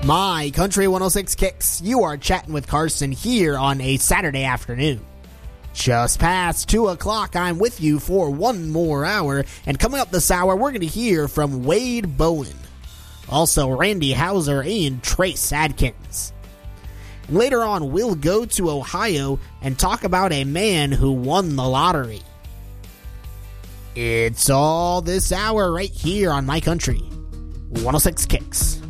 My Country 106 Kicks. You are chatting with Carson here on a Saturday afternoon. Just past 2 o'clock, I'm with you for one more hour. And coming up this hour, we're going to hear from Wade Bowen. Also, Randy Hauser and Trace Adkins. And later on, we'll go to Ohio and talk about a man who won the lottery. It's all this hour right here on My Country 106 Kicks.